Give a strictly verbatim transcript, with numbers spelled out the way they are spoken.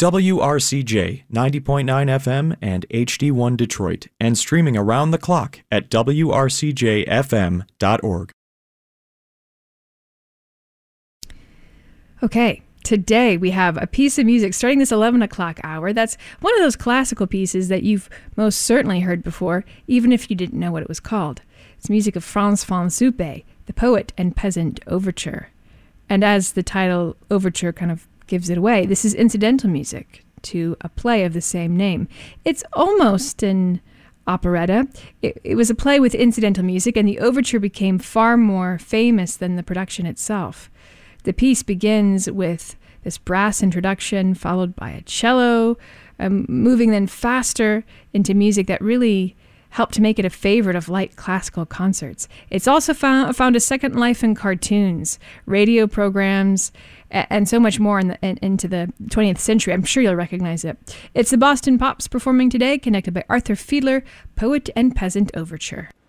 W R C J ninety point nine F M and H D one Detroit, and streaming around the clock at W R C J F M dot org. Okay, today we have a piece of music starting this eleven o'clock hour. That's one of those classical pieces that you've most certainly heard before, even if you didn't know what it was called. It's music of Frans van Zupé, the Poet and Peasant Overture. And as the title Overture kind of gives it away, this is incidental music to a play of the same name. It's almost an operetta. It, it was a play with incidental music, and the overture became far more famous than the production itself. The piece begins with this brass introduction, followed by a cello, um, moving then faster into music that really helped to make it a favorite of light classical concerts. It's also found, found a second life in cartoons, radio programs, a- and so much more in the, in, into the twentieth century. I'm sure you'll recognize it. It's the Boston Pops performing today, connected by Arthur Fiedler, Poet and Peasant Overture.